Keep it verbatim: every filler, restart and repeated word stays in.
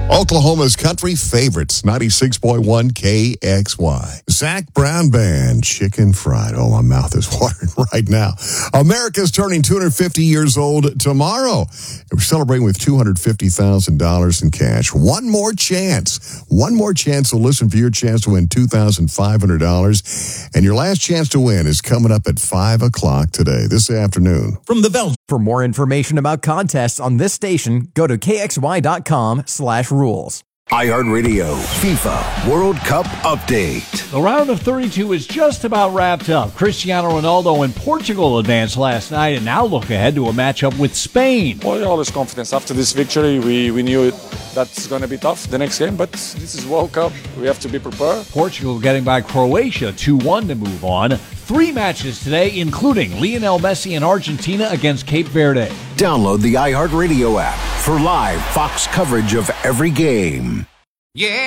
Oklahoma's country favorites, ninety-six point one K X Y. Zach Brown Band, Chicken Fried. Oh, my mouth is watering right now. America's turning two hundred fifty years old tomorrow. We're celebrating with two hundred fifty thousand dollars in cash. One more chance. One more chance to listen for your chance to win two thousand five hundred dollars. And your last chance to win is coming up at five o'clock today, this afternoon. From the Bell. For more information about contests on this station, go to kxy.com slash rules. iHeartRadio FIFA World Cup Update. The round of thirty-two is just about wrapped up. Cristiano Ronaldo and Portugal advanced last night and now look ahead to a matchup with Spain. Well, always confidence. After this victory, we, we knew it, that's going to be tough the next game, but this is World Cup. We have to be prepared. Portugal getting by Croatia two one to move on. Three matches today, including Lionel Messi and Argentina against Cape Verde. Download the iHeartRadio app for live Fox coverage of every game. Yeah.